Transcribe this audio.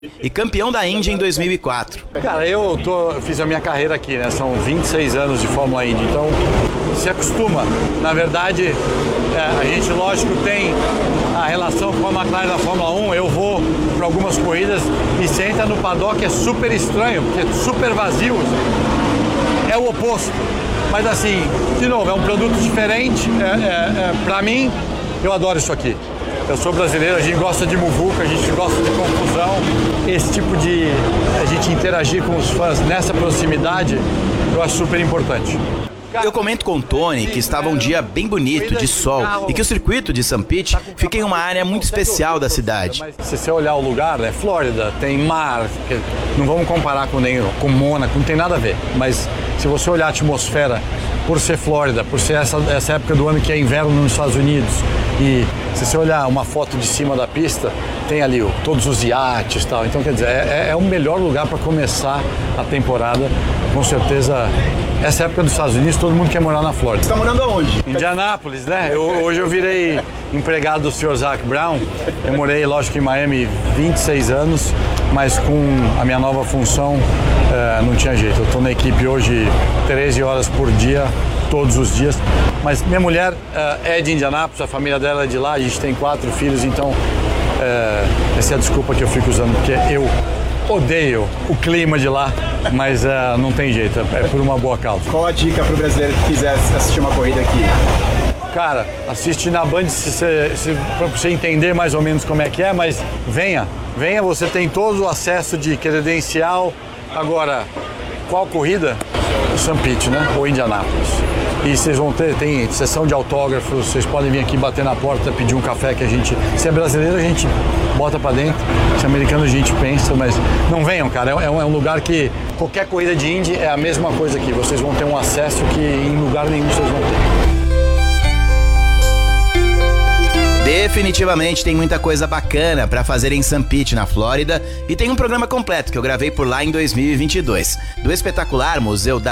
e campeão da Indy em 2004. Cara, eu fiz a minha carreira aqui, né? São 26 anos de Fórmula Indy, então se acostuma. Na verdade, a gente, lógico, tem a relação com a McLaren da Fórmula 1. Eu vou para algumas corridas e você entra no paddock, é super estranho, porque é super vazio. É o oposto. Mas assim, de novo, é um produto diferente. Para mim, eu adoro isso aqui. Eu sou brasileiro, a gente gosta de muvuca, a gente gosta de confusão. Esse tipo de a gente interagir com os fãs nessa proximidade, eu acho super importante. Eu comento com o Tony que estava um dia bem bonito, de sol, e que o circuito de St. Pete fica em uma área muito especial da cidade. Se você olhar o lugar, é Flórida, tem mar, não vamos comparar com Mônaco, não tem nada a ver. Mas se você olhar a atmosfera, por ser Flórida, por ser essa época do ano que é inverno nos Estados Unidos, e se você olhar uma foto de cima da pista, tem ali todos os iates e tal. Então, quer dizer, é o melhor lugar para começar a temporada. Com certeza, essa época dos Estados Unidos, todo mundo quer morar na Flórida. Você está morando aonde? Indianápolis, né? Hoje eu virei empregado do Sr. Zac Brown. Eu morei, lógico, em Miami 26 anos, mas com a minha nova função não tinha jeito. Eu estou na equipe hoje 13 horas por dia, todos os dias. Mas minha mulher é de Indianápolis, a família dela é de lá, a gente tem 4 filhos, então essa é a desculpa que eu fico usando, porque eu odeio o clima de lá, mas não tem jeito, é por uma boa causa. Qual a dica para o brasileiro que quiser assistir uma corrida aqui? Cara, assiste na Band para você entender mais ou menos como é que é, mas venha, você tem todo o acesso de credencial. Agora, qual corrida? St. Pete, né? Ou Indianápolis. E vocês vão tem sessão de autógrafos, vocês podem vir aqui bater na porta, pedir um café que a gente, se é brasileiro, a gente bota pra dentro, se é americano a gente pensa, mas não venham, cara, é um lugar que qualquer corrida de Indy é a mesma coisa aqui, vocês vão ter um acesso que em lugar nenhum vocês vão ter. Definitivamente tem muita coisa bacana para fazer em St. Pete, na Flórida, e tem um programa completo que eu gravei por lá em 2022, do espetacular Museu da